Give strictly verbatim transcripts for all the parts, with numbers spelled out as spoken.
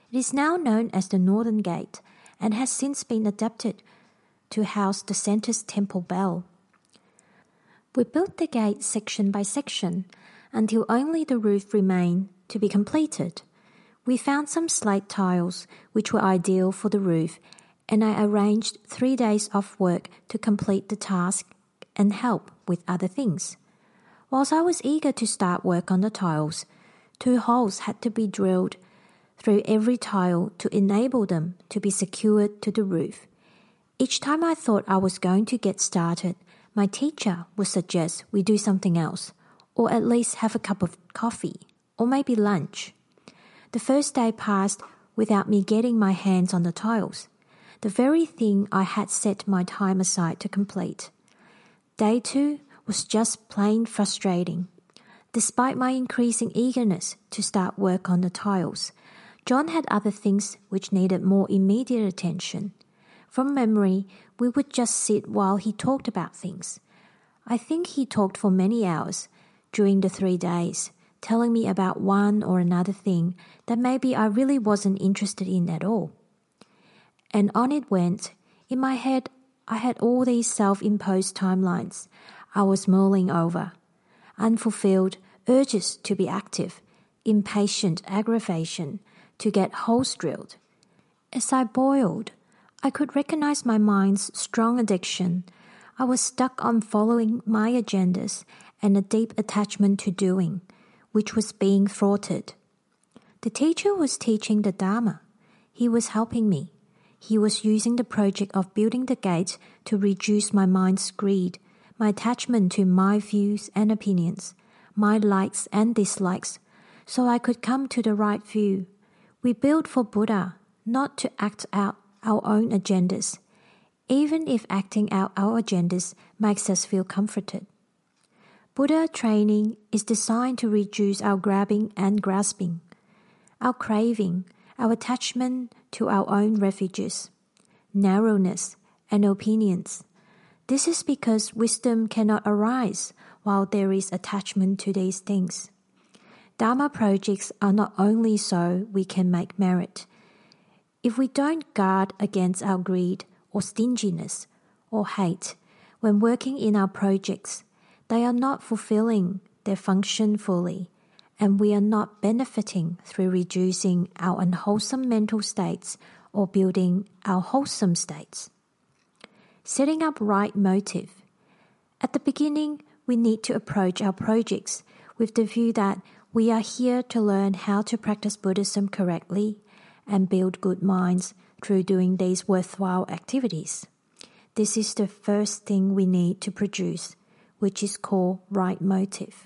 It is now known as the Northern Gate and has since been adapted to house the center's temple bell. We built the gate section by section until only the roof remained to be completed. We found some slate tiles which were ideal for the roof, and I arranged three days of work to complete the task and help with other things. Whilst I was eager to start work on the tiles, two holes had to be drilled through every tile to enable them to be secured to the roof. Each time I thought I was going to get started, my teacher would suggest we do something else, or at least have a cup of coffee, or maybe lunch. The first day passed without me getting my hands on the tiles, the very thing I had set my time aside to complete. Day two was just plain frustrating. Despite my increasing eagerness to start work on the tiles, John had other things which needed more immediate attention. From memory, we would just sit while he talked about things. I think he talked for many hours during the three days, telling me about one or another thing that maybe I really wasn't interested in at all. And on it went. In my head, I had all these self-imposed timelines I was mulling over. Unfulfilled urges to be active, impatient aggravation to get holes drilled. As I boiled, I could recognize my mind's strong addiction. I was stuck on following my agendas and a deep attachment to doing, which was being thwarted. The teacher was teaching the Dharma. He was helping me. He was using the project of building the gate to reduce my mind's greed, my attachment to my views and opinions, my likes and dislikes, so I could come to the right view. We build for Buddha, not to act out our own agendas, even if acting out our agendas makes us feel comforted. Buddha training is designed to reduce our grabbing and grasping, our craving, our attachment to our own refuges, narrowness, and opinions. This is because wisdom cannot arise while there is attachment to these things. Dharma projects are not only so we can make merit. If we don't guard against our greed or stinginess or hate when working in our projects, they are not fulfilling their function fully, and we are not benefiting through reducing our unwholesome mental states or building our wholesome states. Setting up right motive. At the beginning, we need to approach our projects with the view that we are here to learn how to practice Buddhism correctly and build good minds through doing these worthwhile activities. This is the first thing we need to produce, which is called right motive.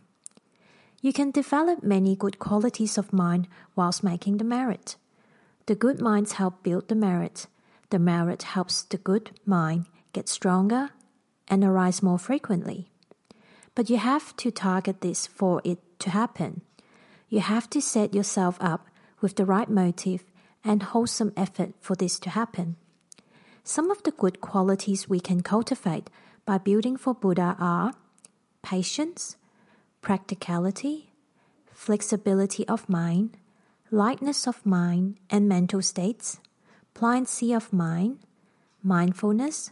You can develop many good qualities of mind whilst making the merit. The good minds help build the merit. The merit helps the good mind get stronger and arise more frequently. But you have to target this for it to happen. You have to set yourself up with the right motive and wholesome effort for this to happen. Some of the good qualities we can cultivate by building for Buddha are patience, practicality, flexibility of mind, lightness of mind and mental states, pliancy of mind, mindfulness,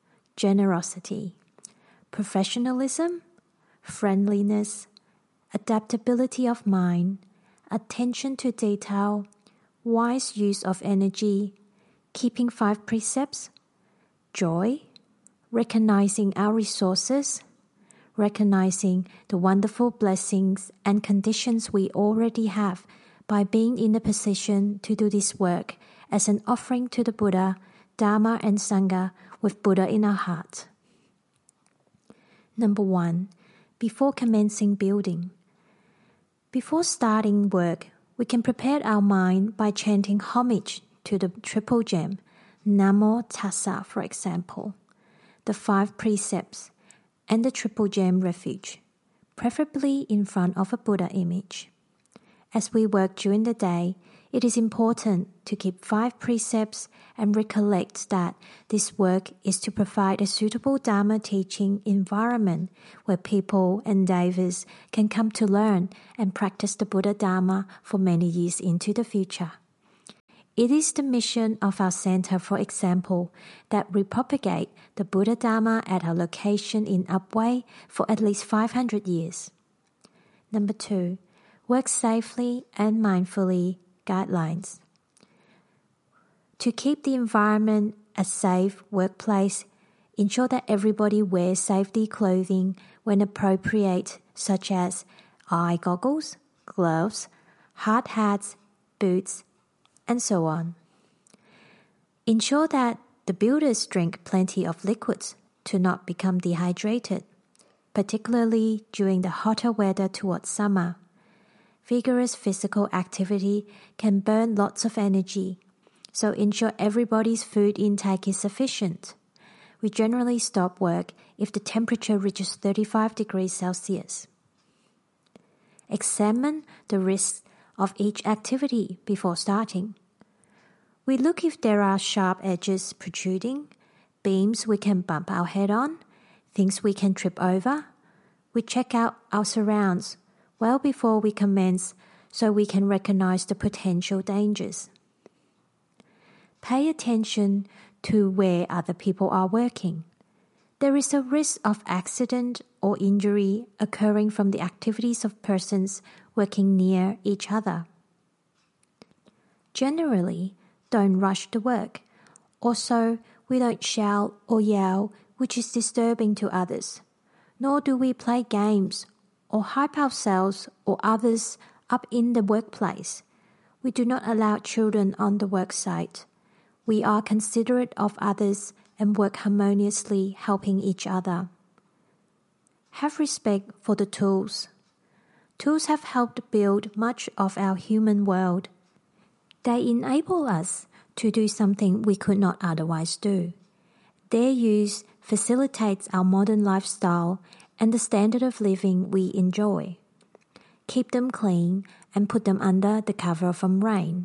generosity, professionalism, friendliness, adaptability of mind, attention to detail, wise use of energy, keeping five precepts, joy, recognizing our resources, recognizing the wonderful blessings and conditions we already have by being in a position to do this work as an offering to the Buddha, Dharma and Sangha with Buddha in our heart. Number one, before commencing building. Before starting work, we can prepare our mind by chanting homage to the Triple Gem, Namo Tassa, for example, the five precepts, and the Triple Gem refuge, preferably in front of a Buddha image. As we work during the day, it is important to keep five precepts and recollect that this work is to provide a suitable Dharma teaching environment where people and devas can come to learn and practice the Buddha Dharma for many years into the future. It is the mission of our center, for example, that we propagate the Buddha Dharma at our location in Upwey for at least five hundred years. Number two, work safely and mindfully guidelines. To keep the environment a safe workplace, ensure that everybody wears safety clothing when appropriate, such as eye goggles, gloves, hard hats, boots, and so on. Ensure that the builders drink plenty of liquids to not become dehydrated, particularly during the hotter weather towards summer. Vigorous physical activity can burn lots of energy, so ensure everybody's food intake is sufficient. We generally stop work if the temperature reaches thirty-five degrees Celsius. Examine the risks of each activity before starting. We look if there are sharp edges protruding, beams we can bump our head on, things we can trip over. We check out our surrounds well before we commence so we can recognize the potential dangers. Pay attention to where other people are working. There is a risk of accident or injury occurring from the activities of persons working near each other. Generally, don't rush the work. Also, we don't shout or yell, which is disturbing to others. Nor do we play games or hype ourselves or others up in the workplace. We do not allow children on the work site. We are considerate of others and work harmoniously, helping each other. Have respect for the tools. Tools have helped build much of our human world. They enable us to do something we could not otherwise do. Their use facilitates our modern lifestyle and the standard of living we enjoy. Keep them clean and put them under the cover from rain.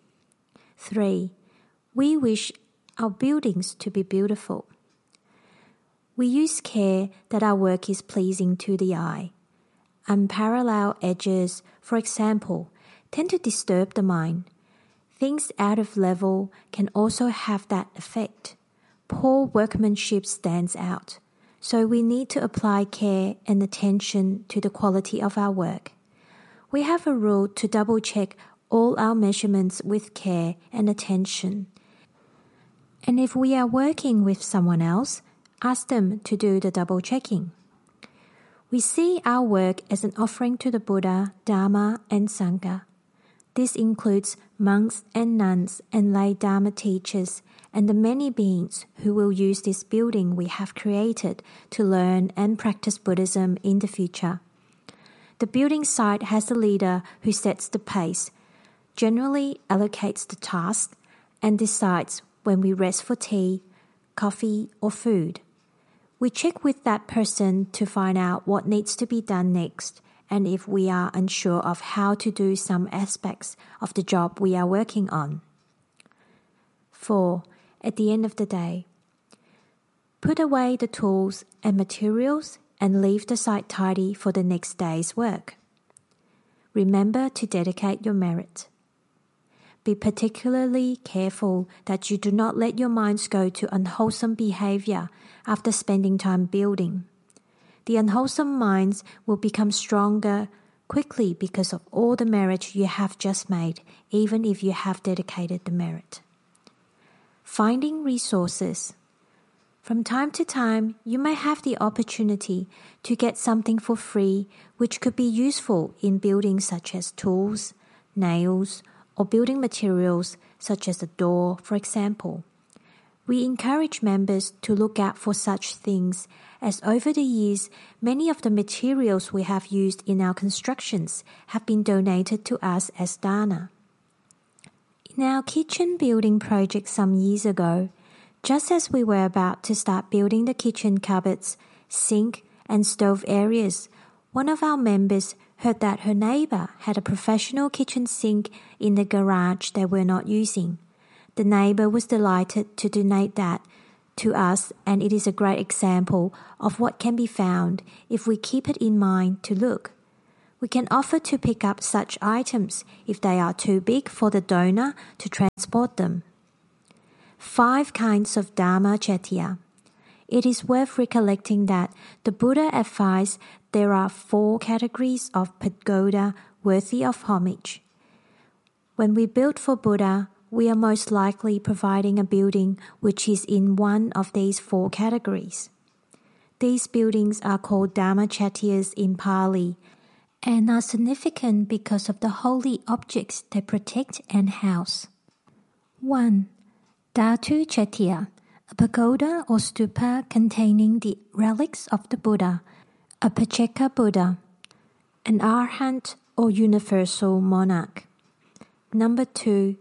three. We wish our buildings to be beautiful. We use care that our work is pleasing to the eye. Unparalleled edges, for example, tend to disturb the mind. Things out of level can also have that effect. Poor workmanship stands out, so we need to apply care and attention to the quality of our work. We have a rule to double-check all our measurements with care and attention. And if we are working with someone else, ask them to do the double-checking. We see our work as an offering to the Buddha, Dharma, and Sangha. This includes monks and nuns and lay Dharma teachers and the many beings who will use this building we have created to learn and practice Buddhism in the future. The building site has a leader who sets the pace, generally allocates the task, and decides when we rest for tea, coffee, or food. We check with that person to find out what needs to be done next, and if we are unsure of how to do some aspects of the job we are working on. four. At the end of the day, put away the tools and materials and leave the site tidy for the next day's work. Remember to dedicate your merit. Be particularly careful that you do not let your minds go to unwholesome behavior after spending time building. The unwholesome minds will become stronger quickly because of all the merit you have just made, even if you have dedicated the merit. Finding resources. From time to time, you may have the opportunity to get something for free which could be useful in building, such as tools, nails, or building materials such as a door, for example. We encourage members to look out for such things, as over the years, many of the materials we have used in our constructions have been donated to us as dana. In our kitchen building project some years ago, just as we were about to start building the kitchen cupboards, sink, and stove areas, one of our members heard that her neighbor had a professional kitchen sink in the garage they were not using. The neighbor was delighted to donate that to us, and it is a great example of what can be found if we keep it in mind to look. We can offer to pick up such items if they are too big for the donor to transport them. Five kinds of Dharma-cetiya. It is worth recollecting that the Buddha advised there are four categories of pagoda worthy of homage. When we build for Buddha, we are most likely providing a building which is in one of these four categories. These buildings are called Dharma-cetiyas in Pali and are significant because of the holy objects they protect and house. one. Dhatu-cetiya, a pagoda or stupa containing the relics of the Buddha, a Pacceka Buddha, an Arhat or universal monarch. Number two,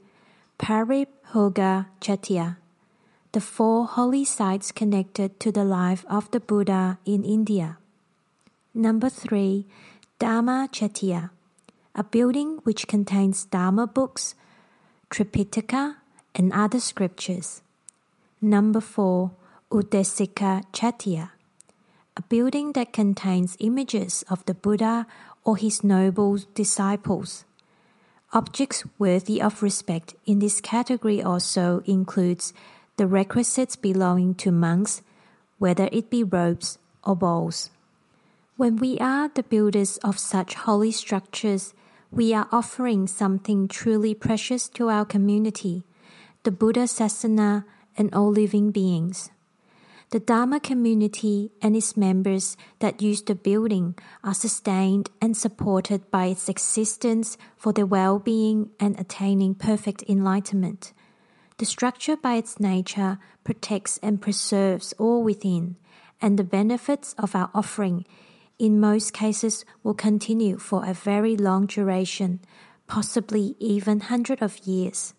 Paribhoga-cetiya, the four holy sites connected to the life of the Buddha in India. Number three, Dharma-cetiya, a building which contains Dharma books, Tripitaka, and other scriptures. Number four, Udesika-cetiya, a building that contains images of the Buddha or his noble disciples. Objects worthy of respect in this category also includes the requisites belonging to monks, whether it be robes or bowls. When we are the builders of such holy structures, we are offering something truly precious to our community, the Buddha Sasana and all living beings. The Dharma community and its members that use the building are sustained and supported by its existence for their well-being and attaining perfect enlightenment. The structure by its nature protects and preserves all within, and the benefits of our offering in most cases will continue for a very long duration, possibly even hundreds of years.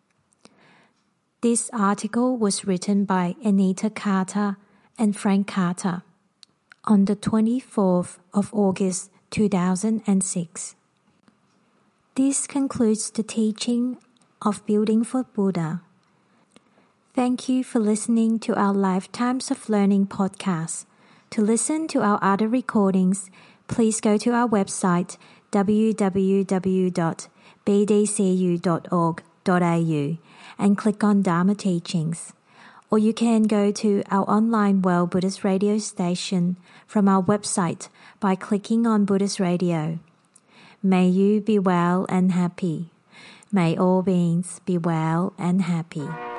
This article was written by Anita Carter and Frank Carter on the twenty-fourth of August two thousand six. This concludes the teaching of Building for Buddha. Thank you for listening to our Lifetimes of Learning podcast. To listen to our other recordings, please go to our website w w w dot b d c u dot org dot a u and click on Dharma Teachings. Or you can go to our online World Buddhist Radio station from our website by clicking on Buddhist Radio. May you be well and happy. May all beings be well and happy.